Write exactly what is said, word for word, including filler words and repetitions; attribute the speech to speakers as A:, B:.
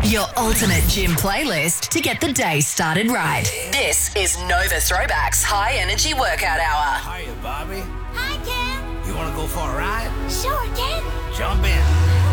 A: Your ultimate gym playlist to get the day started right. This is Nova Throwback's High Energy Workout Hour.
B: Hiya, Bobby.
C: Hi, Ken.
B: You want to go for a ride?
C: Sure, Ken.
B: Jump in.